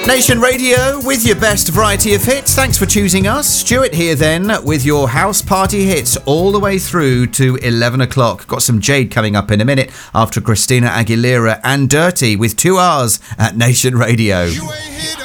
Nation Radio with your best variety of hits. Thanks for choosing us. Stuart here then with your house party hits all the way through to 11 o'clock. Got some Jade coming up in a minute after Christina Aguilera and Dirty with 2 R's at Nation Radio.